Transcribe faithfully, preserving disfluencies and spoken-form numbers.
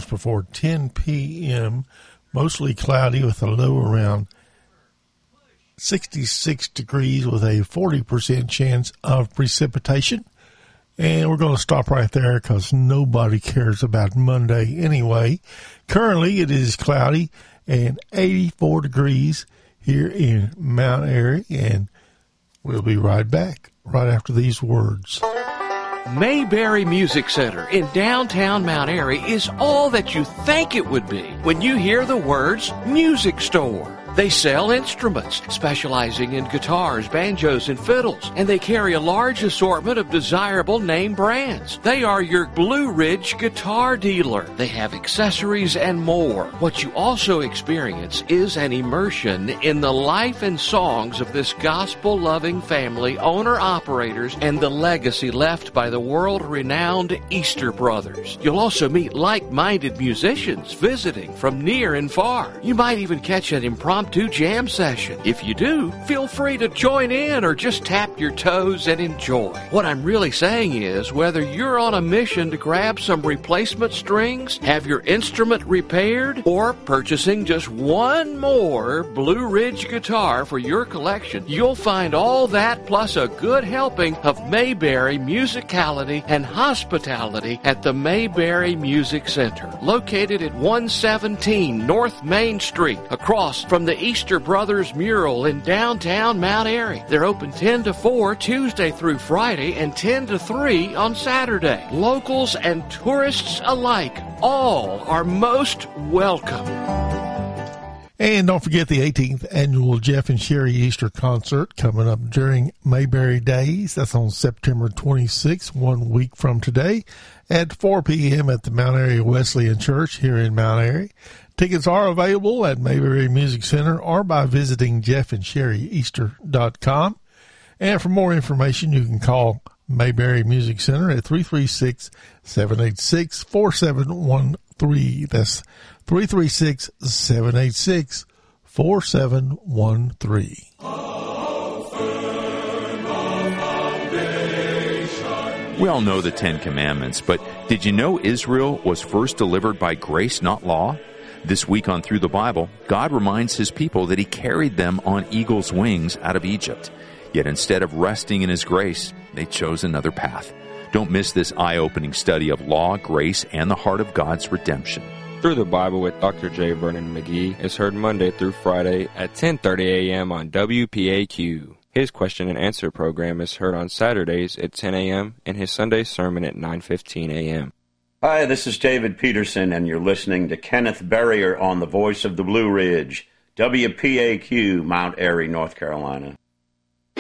just before ten p.m. Mostly cloudy with a low around sixty-six degrees with a forty percent chance of precipitation. And we're going to stop right there because nobody cares about Monday anyway. Currently, it is cloudy and eighty-four degrees here in Mount Airy, and we'll be right back right after these words. Mayberry Music Center in downtown Mount Airy is all that you think it would be when you hear the words music store. They sell instruments, specializing in guitars, banjos, and fiddles, and they carry a large assortment of desirable name brands. They are your Blue Ridge guitar dealer. They have accessories and more. What you also experience is an immersion in the life and songs of this gospel-loving family, owner-operators, and the legacy left by the world-renowned Easter Brothers. You'll also meet like-minded musicians visiting from near and far. You might even catch an impromptu jam session. If you do, feel free to join in or just tap your toes and enjoy. What I'm really saying is, whether you're on a mission to grab some replacement strings, have your instrument repaired, or purchasing just one more Blue Ridge guitar for your collection, you'll find all that plus a good helping of Mayberry musicality and hospitality at the Mayberry Music Center, located at one seventeen North Main Street, across from the Easter Brothers mural in downtown Mount Airy. They're open ten to four Tuesday through Friday and ten to three on Saturday. Locals and tourists alike, all are most welcome. And don't forget the eighteenth annual Jeff and Sherry Easter concert coming up during Mayberry Days. That's on September twenty-sixth, one week from today, at four p.m. at the Mount Airy Wesleyan Church here in Mount Airy. Tickets are available at Mayberry Music Center or by visiting jeff and sherry easter dot com. And for more information, you can call Mayberry Music Center at three three six, seven eight six, four seven one three. That's three three six, seven eight six, four seven one three. We all know the Ten Commandments, but did you know Israel was first delivered by grace, not law? This week on Through the Bible, God reminds his people that he carried them on eagle's wings out of Egypt. Yet instead of resting in his grace, they chose another path. Don't miss this eye-opening study of law, grace, and the heart of God's redemption. Through the Bible with Doctor J. Vernon McGee is heard Monday through Friday at ten thirty a.m. on W P A Q. His question and answer program is heard on Saturdays at ten a.m. and his Sunday sermon at nine fifteen a.m. Hi, this is David Peterson, and you're listening to Kenneth Berrier on the Voice of the Blue Ridge, W P A Q, Mount Airy, North Carolina.